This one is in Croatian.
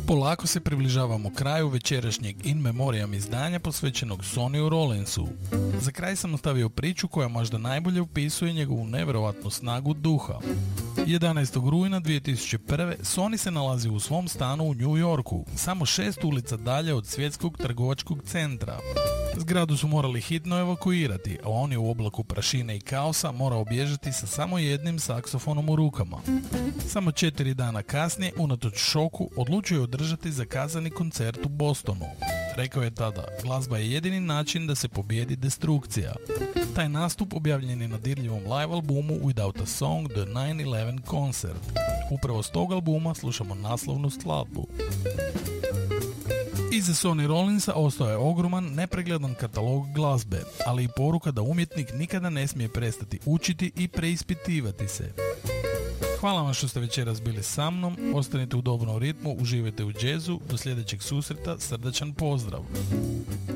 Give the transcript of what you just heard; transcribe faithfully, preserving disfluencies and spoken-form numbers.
Polako se približavamo kraju večerašnjeg in memoriam izdanja posvećenog Sonyu Rollinsu. Za kraj sam ostavio priču koja možda najbolje opisuje njegovu nevjerojatnu snagu duha. jedanaestog rujna dvije tisuće prve. Sony se nalazi u svom stanu u New Yorku, samo šest ulica dalje od svjetskog trgovačkog centra. Zgradu su morali hitno evakuirati, a on je u oblaku prašine i kaosa morao bježati sa samo jednim saksofonom u rukama. Samo četiri dana kasnije, unatoč šoku, odlučio je održati zakazani koncert u Bostonu. Rekao je tada, glazba je jedini način da se pobjedi destrukcija. Taj nastup objavljen je na dirljivom live albumu Without a Song, The nine eleven Concert. Upravo s tog albuma slušamo naslovnu skladbu. Iza Sonny Rollinsa ostao je ogroman, nepregledan katalog glazbe, ali i poruka da umjetnik nikada ne smije prestati učiti i preispitivati se. Hvala vam što ste večeras bili sa mnom, ostanite u dobrom ritmu, uživajte u džezu, do sljedećeg susreta, srdačan pozdrav!